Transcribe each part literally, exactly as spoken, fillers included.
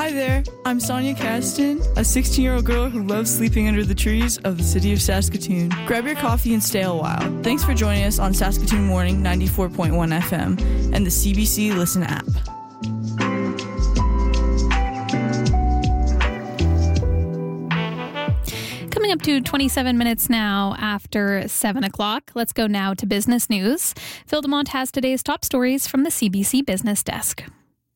Hi there, I'm Sonia Caston, a sixteen-year-old girl who loves sleeping under the trees of the city of Saskatoon. Grab your coffee and stay a while. Thanks for joining us on Saskatoon Morning ninety-four point one F M and the C B C Listen app. Coming up to twenty-seven minutes now after seven o'clock. Let's go now to business news. Phil Demont has today's top stories from the C B C Business Desk.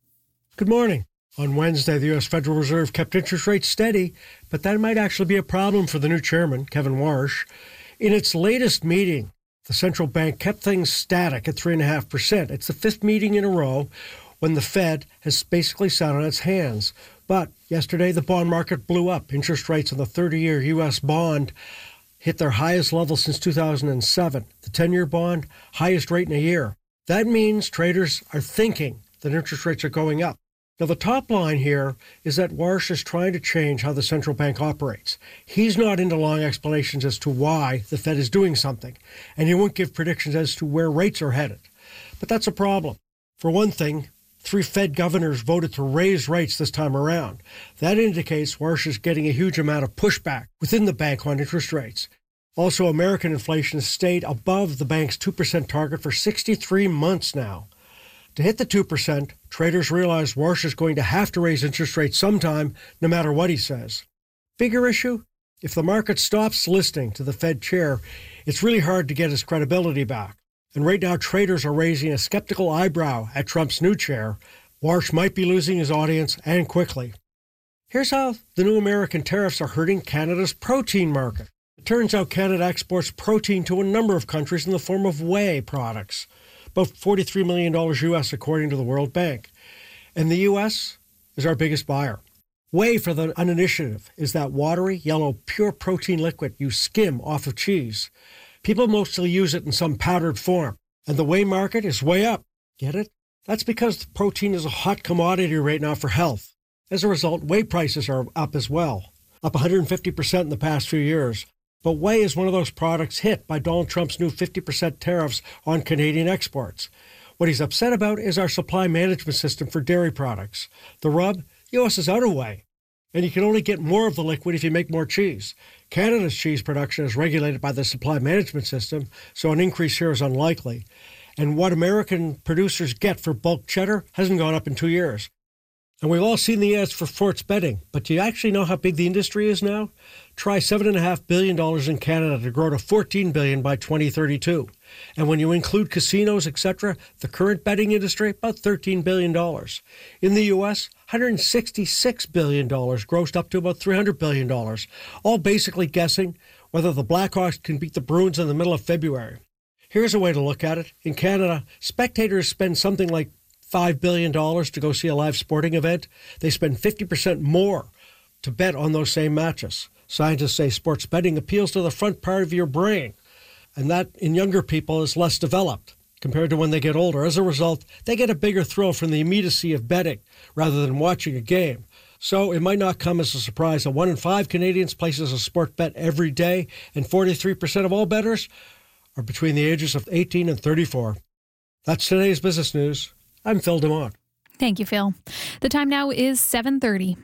Good morning. On Wednesday, the U S Federal Reserve kept interest rates steady, but that might actually be a problem for the new chairman, Kevin Warsh. In its latest meeting, the central bank kept things static at three point five percent. It's the fifth meeting in a row when the Fed has basically sat on its hands. But yesterday, the bond market blew up. Interest rates on the thirty-year U S bond hit their highest level since two thousand seven. The ten-year bond, highest rate in a year. That means traders are thinking that interest rates are going up. Now, the top line here is that Warsh is trying to change how the central bank operates. He's not into long explanations as to why the Fed is doing something, and he won't give predictions as to where rates are headed. But that's a problem. For one thing, three Fed governors voted to raise rates this time around. That indicates Warsh is getting a huge amount of pushback within the bank on interest rates. Also, American inflation has stayed above the bank's two percent target for sixty-three months now. To hit the two percent, traders realize Warsh is going to have to raise interest rates sometime, no matter what he says. Bigger issue? If the market stops listening to the Fed chair, it's really hard to get his credibility back. And right now, traders are raising a skeptical eyebrow at Trump's new chair. Warsh might be losing his audience, and quickly. Here's how the new American tariffs are hurting Canada's protein market. It turns out Canada exports protein to a number of countries in the form of whey products. About forty-three million dollars U S, according to the World Bank. And the U S is our biggest buyer. Whey, for the uninitiative, is that watery, yellow, pure protein liquid you skim off of cheese. People mostly use it in some powdered form, and the whey market is way up. Get it? That's because protein is a hot commodity right now for health. As a result, whey prices are up as well, up one hundred fifty percent in the past few years. But whey is one of those products hit by Donald Trump's new fifty percent tariffs on Canadian exports. What he's upset about is our supply management system for dairy products. The rub, the U S is out of whey, and you can only get more of the liquid if you make more cheese. Canada's cheese production is regulated by the supply management system, so an increase here is unlikely. And what American producers get for bulk cheddar hasn't gone up in two years. And we've all seen the ads for sports betting, but do you actually know how big the industry is now? Try seven point five billion dollars in Canada to grow to fourteen billion dollars by twenty thirty-two. And when you include casinos, et cetera, the current betting industry, about thirteen billion dollars. In the U S, one hundred sixty-six billion dollars, grossed up to about three hundred billion dollars, all basically guessing whether the Blackhawks can beat the Bruins in the middle of February. Here's a way to look at it. In Canada, spectators spend something like five billion dollars to go see a live sporting event. They spend fifty percent more to bet on those same matches. Scientists say sports betting appeals to the front part of your brain, and that in younger people is less developed compared to when they get older. As a result, they get a bigger thrill from the immediacy of betting rather than watching a game. So it might not come as a surprise that one in five Canadians places a sport bet every day, and forty-three percent of all bettors are between the ages of eighteen and thirty-four. That's today's business news. I'm Phil Demont. Thank you, Phil. The time now is seven thirty.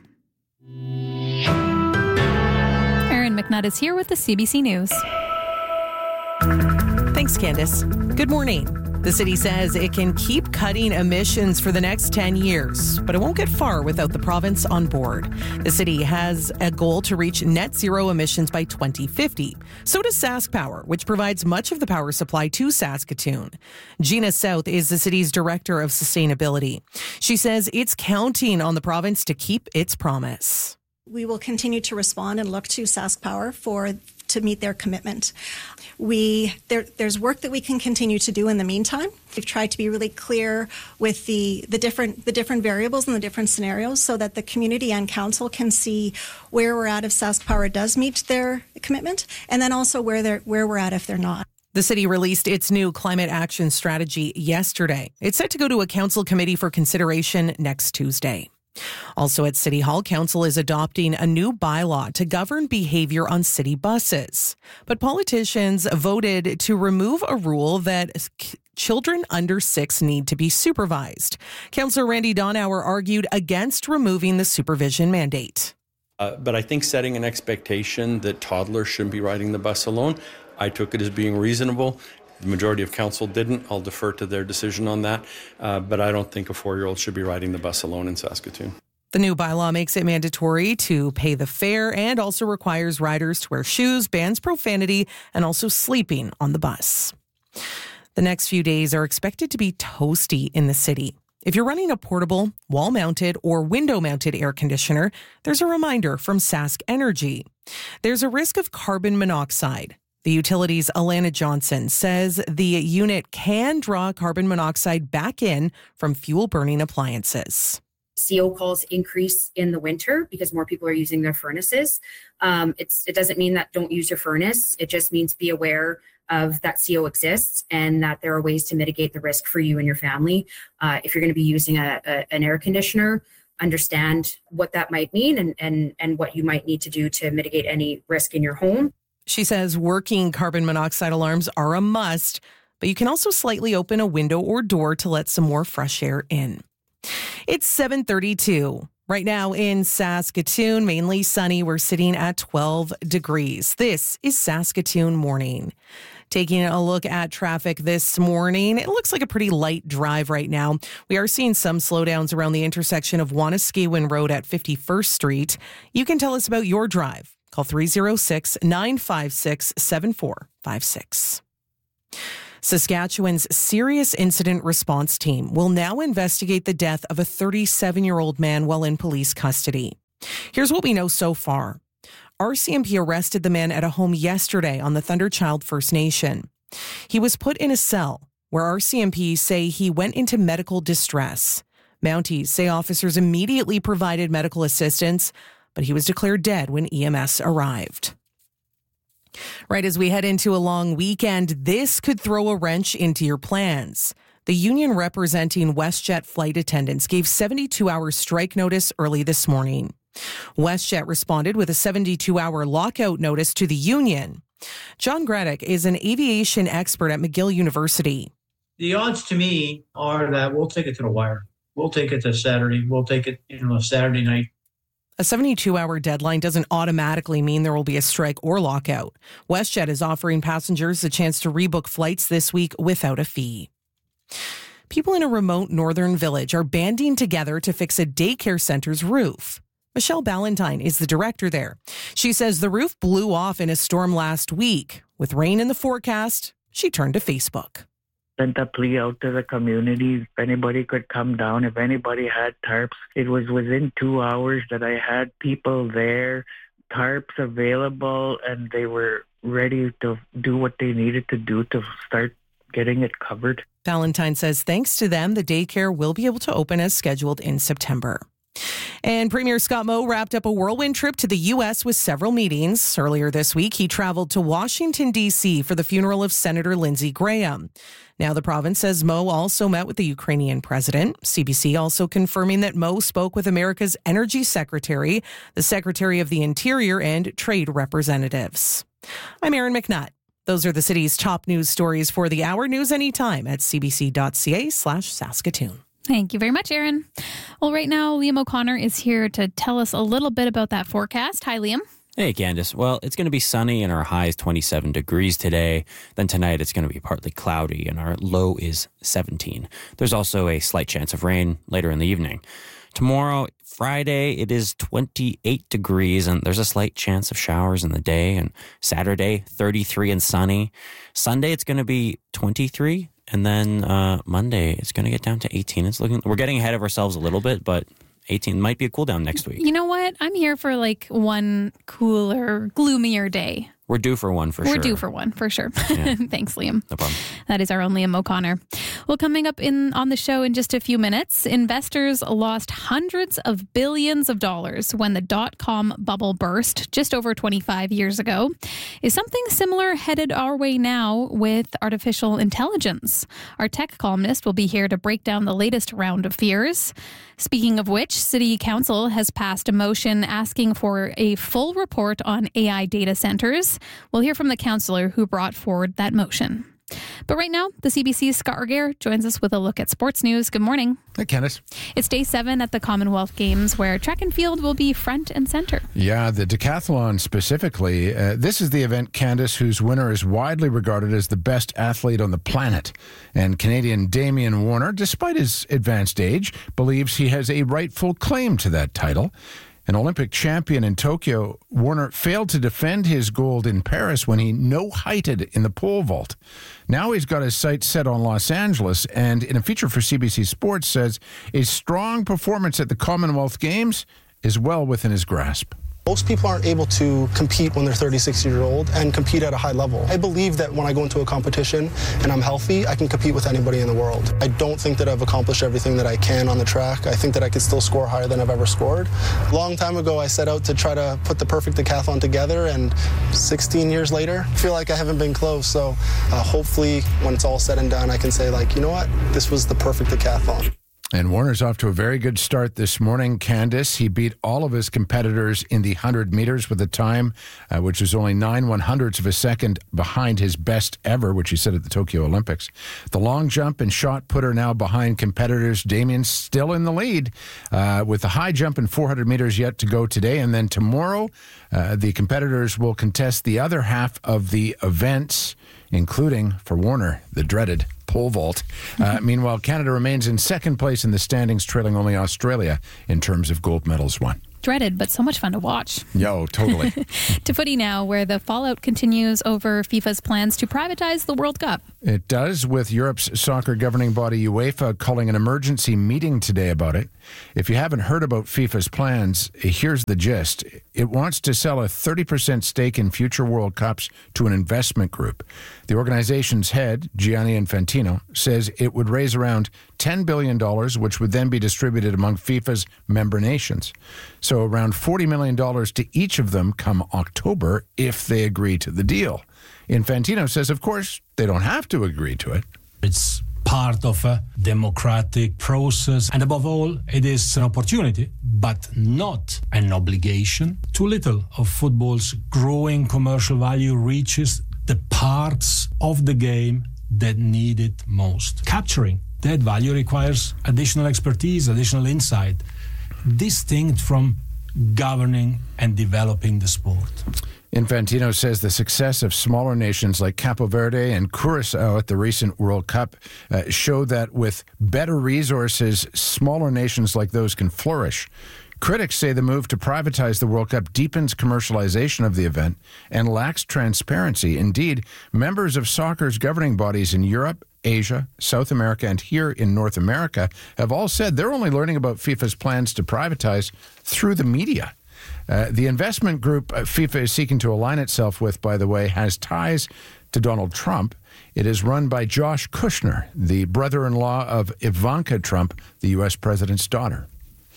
Erin McNutt is here with the C B C News. Thanks, Candace. Good morning. The city says it can keep cutting emissions for the next ten years, but it won't get far without the province on board. The city has a goal to reach net zero emissions by twenty fifty. So does SaskPower, which provides much of the power supply to Saskatoon. Gina South is the city's director of sustainability. She says it's counting on the province to keep its promise. We will continue to respond and look to SaskPower for to meet their commitment. We there, there's work that we can continue to do in the meantime. We've tried to be really clear with the, the different the different variables and the different scenarios so that the community and council can see where we're at if SaskPower does meet their commitment, and then also where they're where we're at if they're not. The city released its new climate action strategy yesterday. It's set to go to a council committee for consideration next Tuesday. Also at City Hall, Council is adopting a new bylaw to govern behavior on city buses. But politicians voted to remove a rule that children under six need to be supervised. Councillor Randy Donauer argued against removing the supervision mandate. Uh, but I think setting an expectation that toddlers shouldn't be riding the bus alone, I took it as being reasonable. The majority of council didn't. I'll defer to their decision on that. Uh, but I don't think a four-year-old should be riding the bus alone in Saskatoon. The new bylaw makes it mandatory to pay the fare and also requires riders to wear shoes, bans profanity, and also sleeping on the bus. The next few days are expected to be toasty in the city. If you're running a portable, wall-mounted, or window-mounted air conditioner, there's a reminder from Sask Energy. There's a risk of carbon monoxide. The utility's Alana Johnson says the unit can draw carbon monoxide back in from fuel-burning appliances. C O calls increase in the winter because more people are using their furnaces. Um, it's, it doesn't mean that don't use your furnace. It just means be aware of that C O exists and that there are ways to mitigate the risk for you and your family. Uh, if you're going to be using a, a, an air conditioner, understand what that might mean and, and, and what you might need to do to mitigate any risk in your home. She says working carbon monoxide alarms are a must, but you can also slightly open a window or door to let some more fresh air in. It's seven thirty-two. Right now in Saskatoon, mainly sunny. We're sitting at twelve degrees. This is Saskatoon Morning. Taking a look at traffic this morning, it looks like a pretty light drive right now. We are seeing some slowdowns around the intersection of Wanuskewin Road at fifty-first Street. You can tell us about your drive. Call three oh six, nine five six, seven four five six. Saskatchewan's Serious Incident Response Team will now investigate the death of a thirty-seven-year-old man while in police custody. Here's what we know so far. R C M P arrested the man at a home yesterday on the Thunderchild First Nation. He was put in a cell where R C M P say he went into medical distress. Mounties say officers immediately provided medical assistance, but he was declared dead when E M S arrived. Right as we head into a long weekend, this could throw a wrench into your plans. The union representing WestJet flight attendants gave seventy-two hour strike notice early this morning. WestJet responded with a seventy-two hour lockout notice to the union. John Gredick is an aviation expert at McGill University. The odds to me are that we'll take it to the wire. We'll take it to Saturday. We'll take it, you know, Saturday night. A seventy-two hour deadline doesn't automatically mean there will be a strike or lockout. WestJet is offering passengers a chance to rebook flights this week without a fee. People in a remote northern village are banding together to fix a daycare center's roof. Michelle Ballantyne is the director there. She says the roof blew off in a storm last week. With rain in the forecast, she turned to Facebook. Sent a plea out to the community. If anybody could come down, if anybody had tarps, it was within two hours that I had people there, tarps available, and they were ready to do what they needed to do to start getting it covered. Ballantyne says thanks to them, the daycare will be able to open as scheduled in September. And Premier Scott Moe wrapped up a whirlwind trip to the U S with several meetings. Earlier this week, he traveled to Washington, D C for the funeral of Senator Lindsey Graham. Now the province says Moe also met with the Ukrainian president. C B C also confirming that Moe spoke with America's Energy Secretary, the Secretary of the Interior, and trade representatives. I'm Erin McNutt. Those are the city's top news stories for the hour. News anytime at cbc.ca slash Saskatoon. Thank you very much, Erin. Well, right now, Liam O'Connor is here to tell us a little bit about that forecast. Hi, Liam. Hey, Candace. Well, it's going to be sunny and our high is twenty-seven degrees today. Then tonight it's going to be partly cloudy and our low is seventeen. There's also a slight chance of rain later in the evening. Tomorrow, Friday, it is twenty-eight degrees and there's a slight chance of showers in the day. And Saturday, thirty-three and sunny. Sunday, it's going to be twenty-three. And then uh, Monday, it's going to get down to eighteen. It's looking, we're getting ahead of ourselves a little bit, but eighteen might be a cool down next week. You know what? I'm here for like one cooler, gloomier day. We're due for one for We're sure. We're due for one for sure. Yeah. Thanks, Liam. No problem. That is our own Liam O'Connor. Well, coming up in on the show in just a few minutes, investors lost hundreds of billions of dollars when the dot-com bubble burst just over twenty-five years ago. Is something similar headed our way now with artificial intelligence? Our tech columnist will be here to break down the latest round of fears. Speaking of which, City Council has passed a motion asking for a full report on A I data centers. We'll hear from the councillor who brought forward that motion. But right now, the C B C's Scott Regehr joins us with a look at sports news. Good morning. Hey, Candice. It's day seven at the Commonwealth Games, where track and field will be front and center. Yeah, the decathlon specifically. Uh, this is the event, Candice, whose winner is widely regarded as the best athlete on the planet. And Canadian Damian Warner, despite his advanced age, believes he has a rightful claim to that title. An Olympic champion in Tokyo, Warner failed to defend his gold in Paris when he no-heighted in the pole vault. Now he's got his sights set on Los Angeles, and in a feature for C B C Sports says a strong performance at the Commonwealth Games is well within his grasp. Most people aren't able to compete when they're thirty-six years old and compete at a high level. I believe that when I go into a competition and I'm healthy, I can compete with anybody in the world. I don't think that I've accomplished everything that I can on the track. I think that I could still score higher than I've ever scored. A long time ago, I set out to try to put the perfect decathlon together, and sixteen years later, I feel like I haven't been close. So uh, hopefully, when it's all said and done, I can say, like, you know what, this was the perfect decathlon. And Warner's off to a very good start this morning, Candice. He beat all of his competitors in the one hundred meters with a time uh, which was only nine one-hundredths of a second behind his best ever, which he set at the Tokyo Olympics. The long jump and shot put her now behind competitors. Damian's still in the lead uh, with the high jump and four hundred meters yet to go today. And then tomorrow, uh, the competitors will contest the other half of the events, including, for Warner, the dreaded pole vault. Uh, meanwhile, Canada remains in second place in the standings, trailing only Australia in terms of gold medals won. Dreaded, but so much fun to watch. Yo, totally. To footy now, where the fallout continues over FIFA's plans to privatize the World Cup. It does, with Europe's soccer governing body UEFA calling an emergency meeting today about it. If you haven't heard about FIFA's plans, here's the gist. It wants to sell a thirty percent stake in future World Cups to an investment group. The organization's head, Gianni Infantino, says it would raise around ten billion dollars, which would then be distributed among FIFA's member nations. So around forty million dollars to each of them come October if they agree to the deal. Infantino says, of course, they don't have to agree to it. It's part of a democratic process, and above all, it is an opportunity, but not an obligation. Too little of football's growing commercial value reaches the parts of the game that need it most. Capturing that value requires additional expertise, additional insight, distinct from governing and developing the sport. Infantino says the success of smaller nations like Capo Verde and Curacao at the recent World Cup uh, show that with better resources, smaller nations like those can flourish. Critics say the move to privatize the World Cup deepens commercialization of the event and lacks transparency. Indeed, members of soccer's governing bodies in Europe, Asia, South America, and here in North America have all said they're only learning about FIFA's plans to privatize through the media. Uh, the investment group uh, FIFA is seeking to align itself with, by the way, has ties to Donald Trump. It is run by Josh Kushner, the brother-in-law of Ivanka Trump, the U S president's daughter.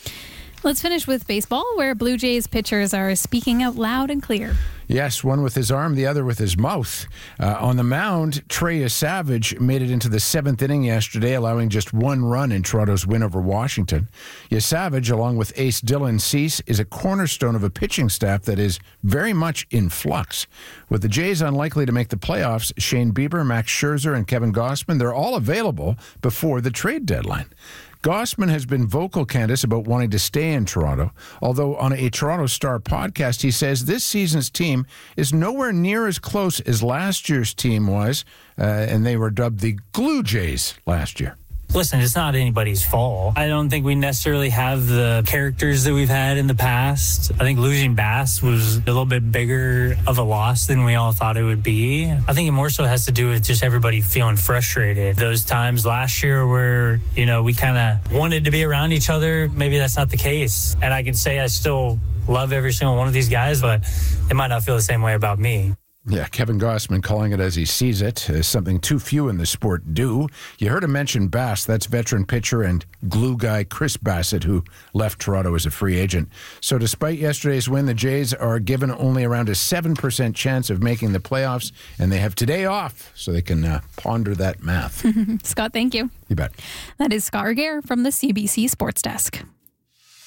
Let's finish with baseball, where Blue Jays pitchers are speaking out loud and clear. Yes, one with his arm, the other with his mouth. Uh, on the mound, Trey Savage made it into the seventh inning yesterday, allowing just one run in Toronto's win over Washington. Savage, along with ace Dylan Cease, is a cornerstone of a pitching staff that is very much in flux. With the Jays unlikely to make the playoffs, Shane Bieber, Max Scherzer, and Kevin Gausman, they're all available before the trade deadline. Gausman has been vocal, Candice, about wanting to stay in Toronto, although on a Toronto Star podcast, he says this season's team is nowhere near as close as last year's team was, uh, and they were dubbed the Glue Jays last year. Listen, it's not anybody's fault. I don't think we necessarily have the characters that we've had in the past. I think losing Bass was a little bit bigger of a loss than we all thought it would be. I think it more so has to do with just everybody feeling frustrated. Those times last year where, you know, we kind of wanted to be around each other, maybe that's not the case. And I can say I still love every single one of these guys, but they might not feel the same way about me. Yeah, Kevin Gossman calling it as he sees it, as something too few in the sport do. You heard him mention Bass. That's veteran pitcher and glue guy Chris Bassett, who left Toronto as a free agent. So despite yesterday's win, the Jays are given only around a seven percent chance of making the playoffs, and they have today off, so they can uh, ponder that math. Scott, thank you. You bet. That is Scott Regehr from the C B C Sports Desk.